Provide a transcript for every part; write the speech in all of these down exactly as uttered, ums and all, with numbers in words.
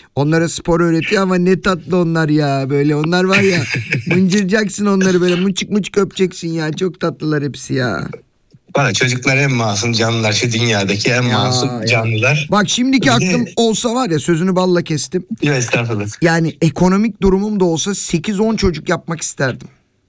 Onlara spor öğretiyor ama ne tatlı onlar ya. Böyle onlar var ya, mıncıracaksın onları, böyle mıçık mıçık öpeceksin ya. Çok tatlılar hepsi ya. Bana çocuklar en masum canlılar, şu dünyadaki en Ya, masum ya. canlılar. Bak şimdiki Bir aklım de- olsa var ya, sözünü balla kestim. Ya estağfurullah. Yani ekonomik durumum da olsa sekiz on çocuk yapmak isterdim.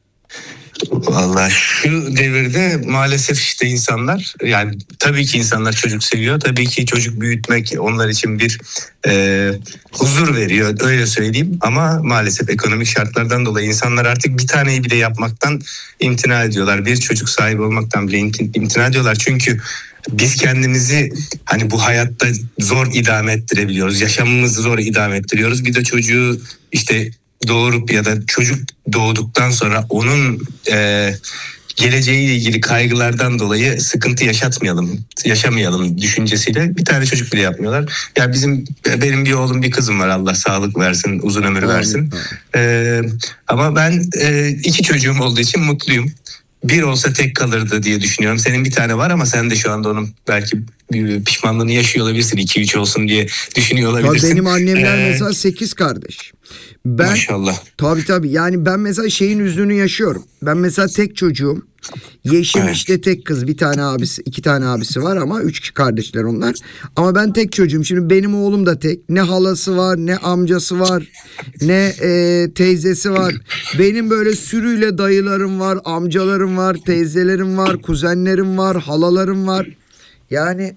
Vallahi şu devirde maalesef işte insanlar, yani tabii ki insanlar çocuk seviyor. Tabii ki çocuk büyütmek onlar için bir e, huzur veriyor, öyle söyleyeyim. Ama maalesef ekonomik şartlardan dolayı insanlar artık bir taneyi bile yapmaktan imtina ediyorlar. Bir çocuk sahibi olmaktan bile imtin- imtina ediyorlar. Çünkü biz kendimizi hani bu hayatta zor idame ettirebiliyoruz. Yaşamımızı zor idame ettiriyoruz. Bir de çocuğu işte doğurup ya da çocuk doğduktan sonra onun e, geleceğiyle ilgili kaygılardan dolayı sıkıntı yaşatmayalım, yaşamayalım düşüncesiyle bir tane çocuk bile yapmıyorlar. Ya bizim benim bir oğlum bir kızım var, Allah sağlık versin, uzun ömür versin. E, ama ben e, iki çocuğum olduğu için mutluyum. Bir olsa tek kalırdı diye düşünüyorum. Senin bir tane var ama sen de şu anda onun belki bir pişmanlığını yaşıyor olabilirsin. iki üç olsun diye düşünüyor olabilirsin. Tabii benim annemler Ee, mesela sekiz kardeş. Ben, Maşallah. Tabii tabii, yani ben mesela şeyin üzünü yaşıyorum. Ben mesela tek çocuğum. Yeşim Evet. işte tek kız, bir tane abisi, iki tane abisi var ama üç kişi kardeşler onlar. Ama ben tek çocuğum. Şimdi benim oğlum da tek. Ne halası var, ne amcası var, ne e, teyzesi var. Benim böyle sürüyle dayılarım var, amcalarım var, teyzelerim var, kuzenlerim var, halalarım var. Yani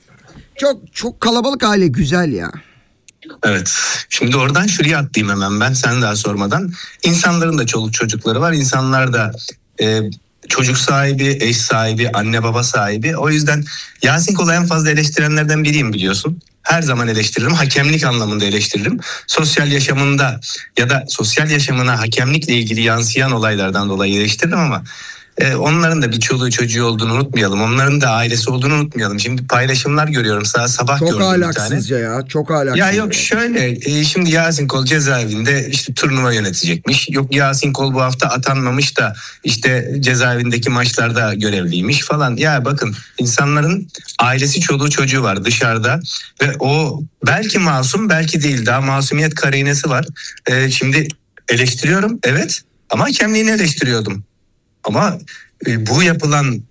çok çok kalabalık aile güzel ya. Evet. Şimdi oradan şuraya atlayayım hemen ben, sen daha sormadan. İnsanların da çoluk çocukları var. İnsanlar da e, çocuk sahibi, eş sahibi, anne baba sahibi. O yüzden Yasin Kol'u en fazla eleştirenlerden biriyim, biliyorsun. Her zaman eleştiririm. Hakemlik anlamında eleştiririm. Sosyal yaşamında ya da sosyal yaşamına hakemlikle ilgili yansıyan olaylardan dolayı eleştiririm ama Ee, onların da bir çoluğu çocuğu olduğunu unutmayalım. Onların da ailesi olduğunu unutmayalım. Şimdi paylaşımlar görüyorum. Sana sabah Çok gördüm bir tane. ahlaksızca ya. Çok ahlaksızca. Ya yok şöyle, e, şimdi Yasin Kol cezaevinde işte turnuva yönetecekmiş. Yok Yasin Kol bu hafta atanmamış da işte cezaevindeki maçlarda görevliymiş falan. Ya bakın, insanların ailesi çoluğu çocuğu var dışarıda ve o belki masum belki değil, daha masumiyet karinesi var. E, şimdi eleştiriyorum evet, ama hakemliğini eleştiriyordum. Ama e, bu yapılan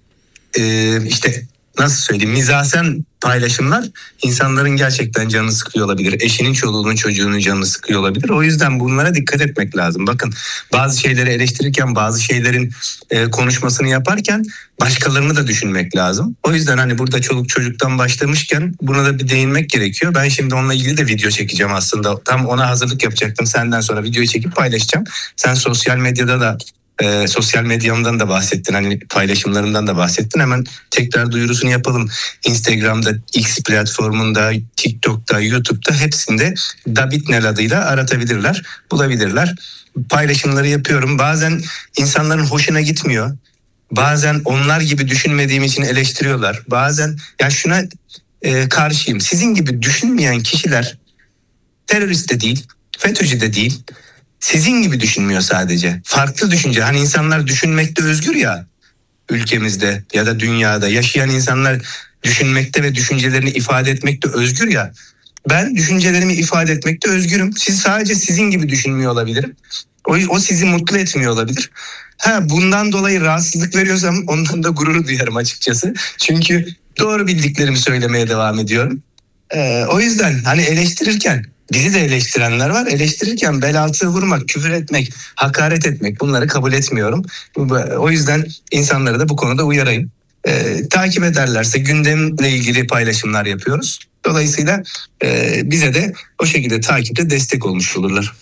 e, işte nasıl söyleyeyim, mizasen paylaşımlar insanların gerçekten canını sıkıyor olabilir. Eşinin, çoluğunun, çocuğunun canını sıkıyor olabilir. O yüzden bunlara dikkat etmek lazım. Bakın, bazı şeyleri eleştirirken, bazı şeylerin e, konuşmasını yaparken başkalarını da düşünmek lazım. O yüzden hani burada çoluk çocuktan başlamışken buna da bir değinmek gerekiyor. Ben şimdi onunla ilgili de video çekeceğim aslında. Tam ona hazırlık yapacaktım. Senden sonra videoyu çekip paylaşacağım. Sen sosyal medyada da E, sosyal medyamdan da bahsettin, hani paylaşımlarından da bahsettin. Hemen tekrar duyurusunu yapalım. Instagram'da, X platformunda, TikTok'ta, YouTube'da hepsinde Dabitnel adıyla aratabilirler, bulabilirler. Paylaşımları yapıyorum. Bazen insanların hoşuna gitmiyor. Bazen onlar gibi düşünmediğim için eleştiriyorlar. Bazen ya şuna e, karşıyım. Sizin gibi düşünmeyen kişiler terörist de değil, FETÖ'cü de değil. Sizin gibi düşünmüyor sadece. Farklı düşünce. Hani insanlar düşünmekte özgür ya, ülkemizde ya da dünyada yaşayan insanlar düşünmekte ve düşüncelerini ifade etmekte özgür ya. Ben düşüncelerimi ifade etmekte özgürüm. Siz sadece sizin gibi düşünmüyor olabilirim. O, o sizi mutlu etmiyor olabilir. Ha, bundan dolayı rahatsızlık veriyorsam ondan da gurur duyarım açıkçası. Çünkü doğru bildiklerimi söylemeye devam ediyorum. Ee, o yüzden hani eleştirirken, bizi de eleştirenler var. Eleştirirken bel altı vurmak, küfür etmek, hakaret etmek, bunları kabul etmiyorum. O yüzden insanları da bu konuda uyarayım. Ee, takip ederlerse gündemle ilgili paylaşımlar yapıyoruz. Dolayısıyla e, bize de o şekilde takipte destek olmuş olurlar.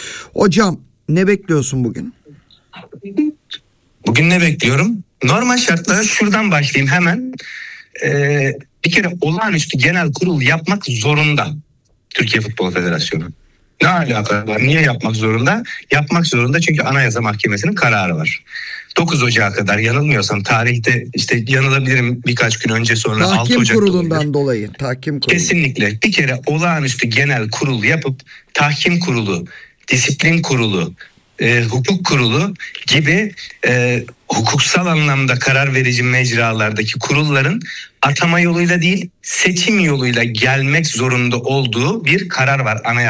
Hocam ne bekliyorsun bugün? Bugün ne bekliyorum? Normal şartlarda şuradan başlayayım hemen. Ee, bir kere olağanüstü genel kurul yapmak zorunda Türkiye Futbol Federasyonu. Ne alaka var? Niye yapmak zorunda? Yapmak zorunda çünkü Anayasa Mahkemesi'nin kararı var. dokuz Ocak'a kadar, yanılmıyorsam tarihte, işte yanılabilirim birkaç gün önce sonra altı Tahkim Ocak'ta kurulundan olabilir. dolayı. Tahkim kurulu. Kesinlikle. Bir kere olağanüstü genel kurul yapıp tahkim kurulu, disiplin kurulu, e, hukuk kurulu gibi e, hukuksal anlamda karar verici mecralardaki kurulların atama yoluyla değil, seçim yoluyla gelmek zorunda olduğu bir karar var. Anayasa